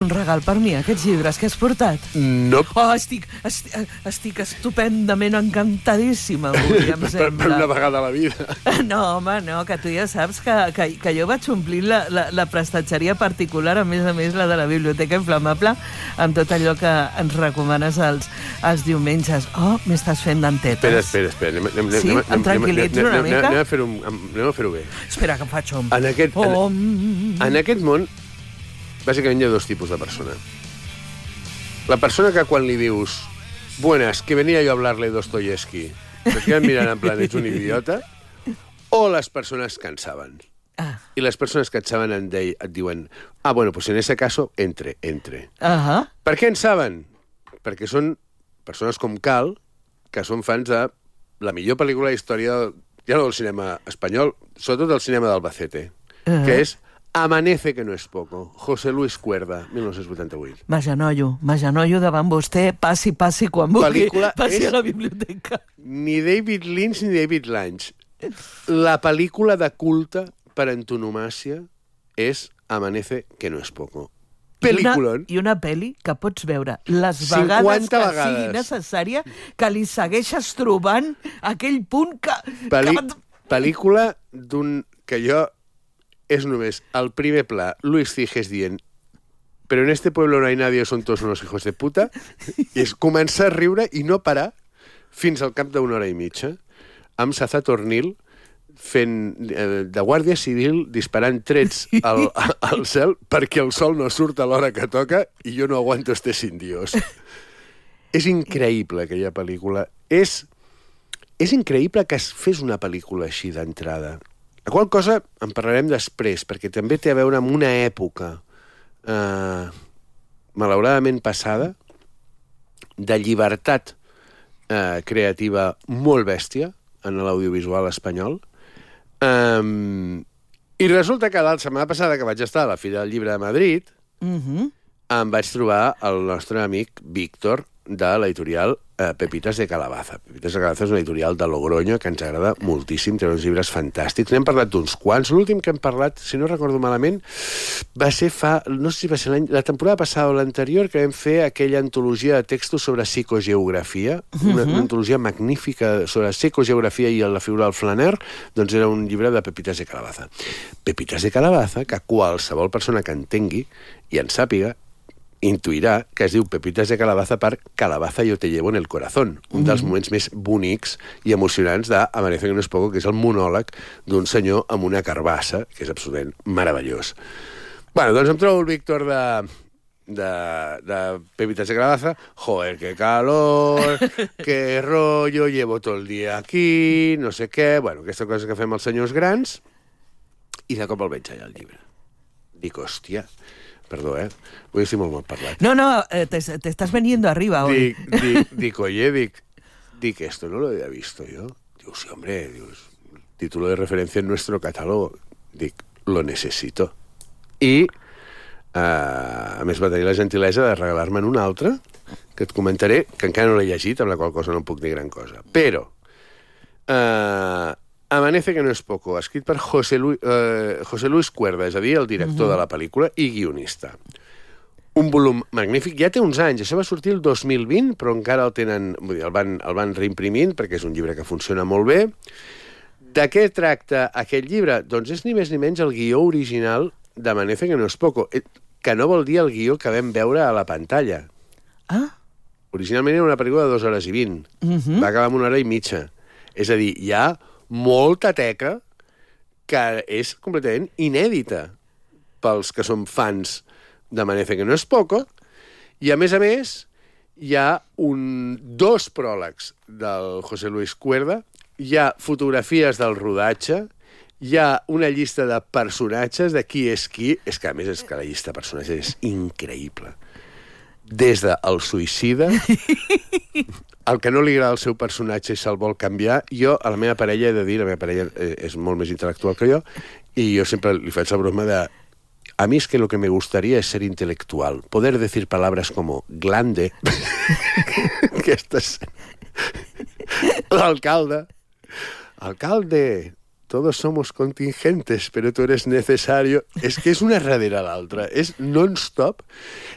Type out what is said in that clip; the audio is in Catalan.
un regal per mi, aquests llibres que has portat? No. Oh, estic estupendament encantadíssima avui, em sembla. Per una vegada a la vida. No, home, no, que tu ja saps que jo vaig omplir la prestatgeria particular, a més, la de la Biblioteca Inflamable, amb tot allò que ens recomanes els diumenges. Oh, m'estàs fent dentetes. Espera. Sí? Em tranquil·litzo una mica? Anem a fer-ho bé. Espera, que em faig om. En aquest món, bàsicament hi ha dos tipus de persona. La persona que quan li dius buenas, que venía yo a hablarle de Dostoyevsky, se quedan mirant en plan, ets un idiota, o les persones que en saben. I les persones que et saben et diuen bueno, pues en ese caso, entre. Per què en saben? Perquè són persones com Cal, que són fans de la millor pel·lícula de la història, ja no del cinema espanyol, sobretot del cinema d'Albacete, que és Amanece, que no es poco. José Luis Cuerda, 1988. M'agenollo davant vostè, passi quan vulgui, passi a la biblioteca. Ni David Lynch ni David Lange. La pel·lícula de culte per antonomàcia és Amanece, que no es poco. Pel·lículon. I una pel·li que pots veure les vegades que sigui necessària, que li segueixes trobant aquell punt que... Pel·lícula d'un... que jo... és només el primer pla, Luis Ciges dient però en este pueblo no hay nadie, son todos unos hijos de puta, i és començar a riure i no parar fins al cap d'una hora i mitja, amb Saza Tornil fent de guàrdia civil, disparant trets al cel perquè el sol no surt a l'hora que toca i jo no aguanto este sin Dios. És increïble aquella pel·lícula. És increïble que es fes una pel·lícula així d'entrada. La qual cosa en parlarem després, perquè també té a veure amb una època malauradament passada de llibertat creativa molt bèstia en l'audiovisual espanyol. I resulta que la setmana passada que vaig estar a la Fira del Llibre de Madrid em vaig trobar el nostre amic Víctor de l'editorial Pepitas de Calabaza. Pepitas de Calabaza és una editorial de Logroño que ens agrada moltíssim, té uns llibres fantàstics. N'hem parlat d'uns quants. L'últim que hem parlat, si no recordo malament, va ser no sé si va ser la temporada passada o l'anterior, que vam fer aquella antologia de textos sobre psicogeografia, una antologia magnífica sobre psicogeografia i la figura del Flaner, doncs era un llibre de Pepitas de Calabaza. Pepitas de Calabaza, que qualsevol persona que entengui i en sàpiga, intuirà que es diu Pepitas de Calabaza per Calabaza yo te llevo en el corazón, un dels moments més bonics i emocionants d'Amanece que no es poco, que és el monòleg d'un senyor amb una carbassa, que és absolutament meravellós. Bueno, doncs em trobo el Víctor de Pepitas de Calabaza. Joder, qué calor, qué rollo, llevo todo el día aquí, no sé què... Bueno, aquesta cosa que fem els senyors grans, i de cop el veig allà al llibre. Dic, hòstia... Perdó, Avui estic molt mal parlat. No, te estás veniendo arriba hoy. Dic, esto no lo había visto yo. Digo, sí, hombre, título de referencia en nuestro catálogo. Dic, lo necesito. I, a més, va tenir la gentilesa de regalar-me'n un altre, que et comentaré, que encara no l'he llegit, amb la qual cosa no en puc dir gran cosa. Però, Amanece que no es poco, escrit per José Luis Cuerda, és a dir, el director de la pel·lícula i guionista. Un volum magnífic, ja té uns anys, això va sortir el 2020, però encara el tenen, vull dir, el van reimprimint, perquè és un llibre que funciona molt bé. De què tracta aquest llibre? Doncs és ni més ni menys el guió original d'Amanece que no es poco, que no vol dir el guió que vam veure a la pantalla. Originalment era una pel·lícula de 2 hores i 20, va acabar amb 1 hora i mitja. És a dir, hi ha molta teca que és completament inèdita pels que són fans d'Amanece que no es poco, i a més, hi ha 2 pròlegs del José Luis Cuerda, hi ha fotografies del rodatge, hi ha una llista de personatges de qui, és que a més és que la llista de personatges és increïble. Des del suïcida, el que no li agrada al seu personatge i se'l vol canviar, jo a la meva parella he de dir, la meva parella és molt més intel·lectual que jo, i jo sempre li faig la broma de a mí es que lo que me gustaría es ser intelectual, poder decir palabras como glande, l'alcalde, todos somos contingentes, pero tú eres necesario. És que és una darrere l'altra, és non-stop.